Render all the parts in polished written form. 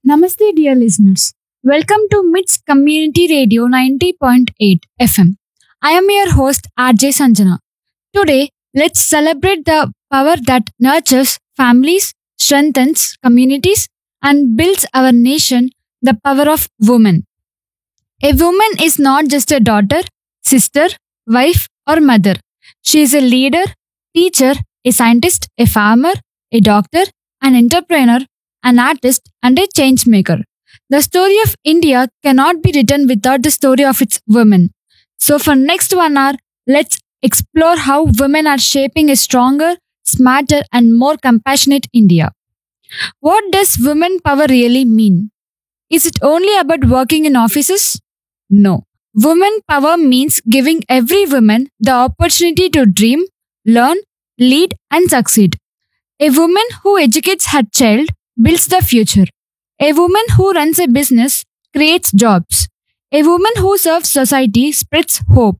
Namaste, dear listeners. Welcome to MITS Community Radio 90.8 FM. I am your host, RJ Sanjana. Today, let's celebrate the power that nurtures families, strengthens communities, and builds our nation, the power of women. A woman is not just a daughter, sister, wife, or mother. She is a leader, teacher, a scientist, a farmer, a doctor, an entrepreneur, an artist, and a change maker. The story of India cannot be written without the story of its women. So, for next 1 hour, let's explore how women are shaping a stronger, smarter, and more compassionate India. What does women power really mean? Is it only about working in offices? No. Women power means giving every woman the opportunity to dream, learn, lead, and succeed. A woman who educates her child builds the future. A woman who runs a business creates jobs. A woman who serves society spreads hope.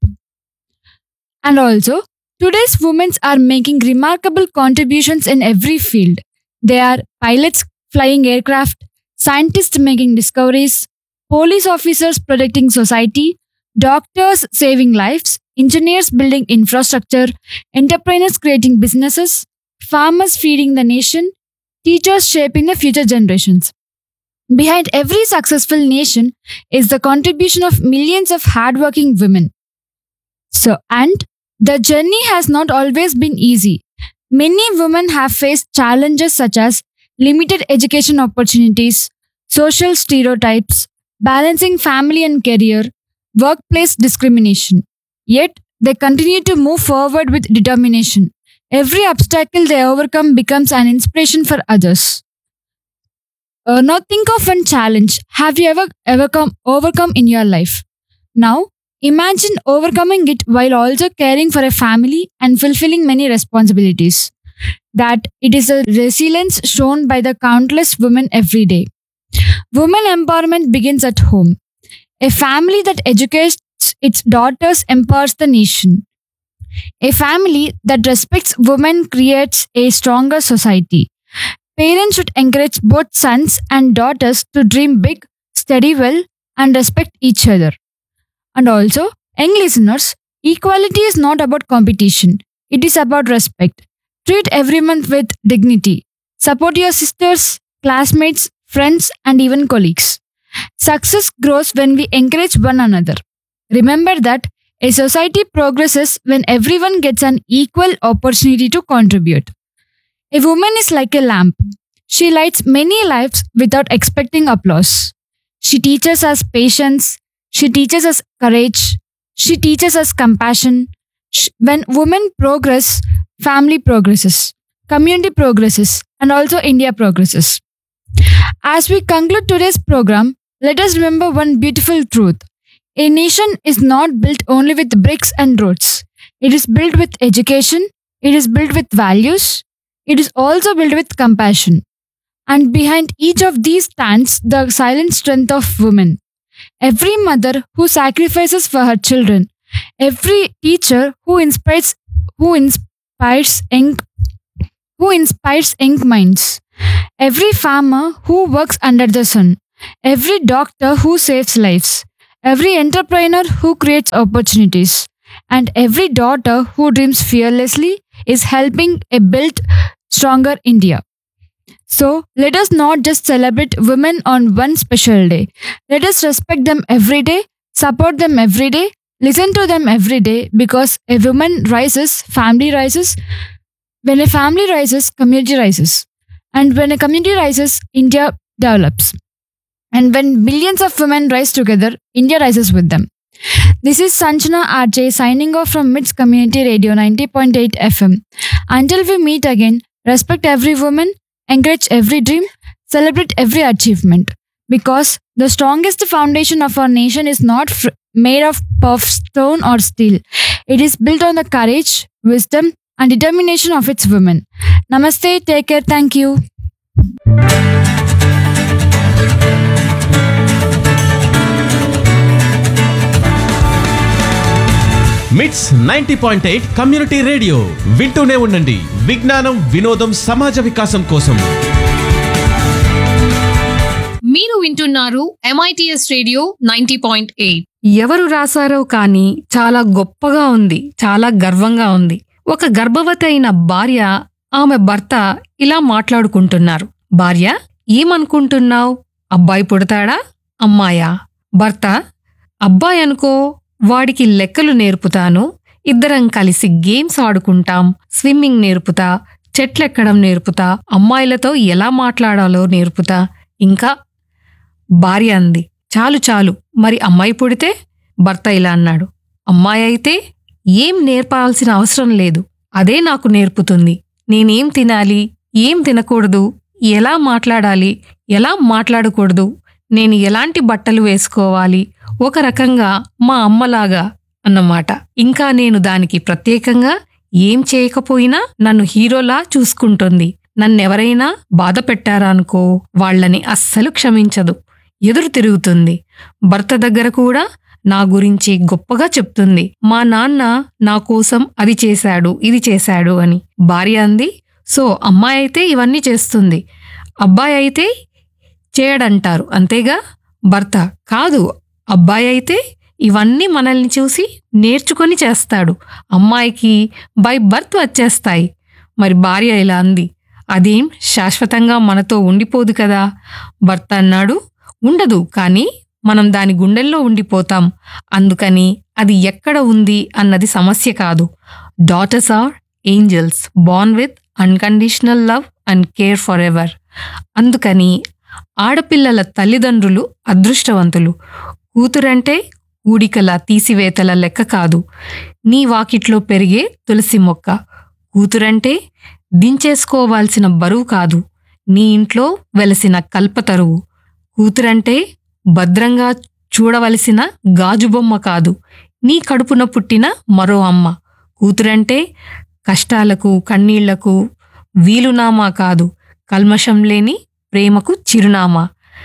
And also, today's women are making remarkable contributions in every field. They are pilots flying aircraft, scientists making discoveries, police officers protecting society, doctors saving lives, engineers building infrastructure, entrepreneurs creating businesses, farmers feeding the nation, teachers shaping the future generations. Behind every successful nation is the contribution of millions of hardworking women. And the journey has not always been easy. Many women have faced challenges such as limited education opportunities, social stereotypes, balancing family and career, workplace discrimination. Yet, they continue to move forward with determination. Every obstacle they overcome becomes an inspiration for others. Now think of one challenge have you ever overcome in your life? Now imagine overcoming it while also caring for a family and fulfilling many responsibilities. That it is a resilience shown by the countless women every day. Women empowerment begins at home. A family that educates its daughters empowers the nation. A family that respects women creates a stronger society. Parents should encourage both sons and daughters to dream big, study well, and respect each other. And also, young listeners, equality is not about competition. It is about respect. Treat everyone with dignity. Support your sisters, classmates, friends, and even colleagues. Success grows when we encourage one another. Remember that a society progresses when everyone gets an equal opportunity to contribute. A woman is like a lamp. She lights many lives without expecting applause. She teaches us patience. She teaches us courage. She teaches us compassion. When women progress, family progresses, community progresses, and also India progresses. As we conclude today's program, let us remember one beautiful truth. A nation is not built only with bricks and roads. It is built with education. It is built with values. It is also built with compassion. And behind each of these stands the silent strength of women. Every mother who sacrifices for her children. Every teacher who inspires young, who inspires young minds. Every farmer who works under the sun. Every doctor who saves lives. Every entrepreneur who creates opportunities. And every daughter who dreams fearlessly is helping a build stronger India. So let us not just celebrate women on one special day. Let us respect them every day, support them every day, listen to them every day because a woman rises, family rises. When a family rises, community rises. And when a community rises, India develops. And when millions of women rise together, India rises with them. This is Sanjana RJ signing off from MITS Community Radio 90.8 FM. Until we meet again, respect every woman, encourage every dream, celebrate every achievement. Because the strongest foundation of our nation is not made of stone or steel. It is built on the courage, wisdom, and determination of its women. Namaste, take care, thank you. మిట్స్ 90.8 community radio వింటూనే ఉండండి. విజ్ఞానం, వినోదం, సమాజ వికాసం కోసం. మీ వింటున్నారు MITS radio 90.8. ఎవరు రాశారో కానీ చాలా గొప్పగా ఉంది, చాలా గర్వంగా ఉంది. ఒక గర్భవతి అయిన భార్య ఆమె భర్త ఇలా మాట్లాడుకుంటున్నారు. భార్య, ఏమనుకుంటున్నావ్? అబ్బాయి పుడతాడా అమ్మాయా? భర్త, అబ్బాయి అనుకో, వాడికి లెక్కలు నేర్పుతాను, ఇద్దరం కలిసి గేమ్స్ ఆడుకుంటాం, స్విమ్మింగ్ నేర్పుతా, చెట్లెక్కడం నేర్పుతా, అమ్మాయిలతో ఎలా మాట్లాడాలో నేర్పుతా. ఇంకా భార్య అంది, చాలు చాలు, మరి అమ్మాయి పుడితే? భర్త ఇలా అన్నాడు, అమ్మాయి అయితే ఏం నేర్పాల్సిన అవసరం లేదు, అదే నాకు నేర్పుతుంది. నేనేం తినాలి, ఏం తినకూడదు, ఎలా మాట్లాడాలి, ఎలా మాట్లాడకూడదు, నేను ఎలాంటి బట్టలు వేసుకోవాలి, ఒక రకంగా మా అమ్మలాగా అన్నమాట. ఇంకా నేను దానికి ప్రత్యేకంగా ఏం చేయకపోయినా నన్ను హీరోలా చూసుకుంటుంది. నన్నెవరైనా బాధ పెట్టారా అనుకో, వాళ్లని అస్సలు క్షమించదు, ఎదురు తిరుగుతుంది. భర్త దగ్గర కూడా నా గురించి గొప్పగా చెప్తుంది. మా నాన్న నా కోసం అది చేశాడు, ఇది చేశాడు అని. భార్య అంది, సో అమ్మాయి అయితే ఇవన్నీ చేస్తుంది, అబ్బాయి అయితే చేయడంటారు అంతేగా? భర్త, కాదు, అబ్బాయి అయితే ఇవన్నీ మనల్ని చూసి నేర్చుకొని చేస్తాడు, అమ్మాయికి బై బర్త్ వచ్చేస్తాయి. మరి భార్య ఇలా అంది, అదేం శాశ్వతంగా మనతో ఉండిపోదు కదా? భర్త అన్నాడు, ఉండదు, కానీ మనం దాని గుండెల్లో ఉండిపోతాం, అందుకని అది ఎక్కడ ఉంది అన్నది సమస్య కాదు. Daughters are angels Born with unconditional love and care for ever. అందుకని ఆడపిల్లల తల్లిదండ్రులు అదృష్టవంతులు. కూతురంటే ఊడికల తీసివేతల లెక్క కాదు, నీ వాకిట్లో పెరిగే తులసి మొక్క. కూతురంటే దించేసుకోవాల్సిన బరువు కాదు, నీ ఇంట్లో వెలసిన కల్పతరువు. కూతురంటే భద్రంగా చూడవలసిన గాజుబొమ్మ కాదు, నీ కడుపున పుట్టిన మరో అమ్మ. కూతురంటే కష్టాలకు కన్నీళ్లకు వీలునామా కాదు, కల్మషం లేని ప్రేమకు చిరునామా.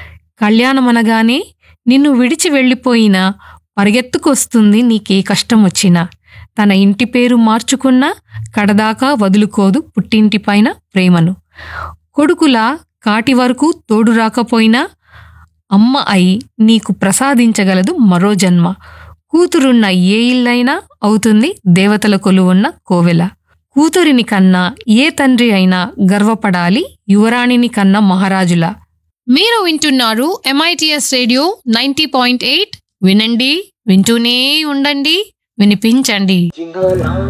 కళ్యాణమనగానే నిన్ను విడిచి వెళ్ళిపోయినా పరిగెత్తుకొస్తుంది నీకే కష్టం వచ్చినా. తన ఇంటి పేరు మార్చుకున్నా కడదాకా వదులుకోదు పుట్టింటిపైన ప్రేమను. కొడుకులా కాటి వరకు తోడు రాకపోయినా అమ్మ అయి నీకు ప్రసాదించగలదు మరో జన్మ. కూతురున్న ఏ ఇల్లైనా అవుతుంది దేవతల కొలువున్న కోవెల. కూతురిని కన్నా ఏ తండ్రి అయినా గర్వపడాలి యువరాణిని కన్నా మహారాజులా. మీరు వింటున్నారు MITS రేడియో 90.8. వినండి, వింటూనే ఉండండి, వినిపించండి.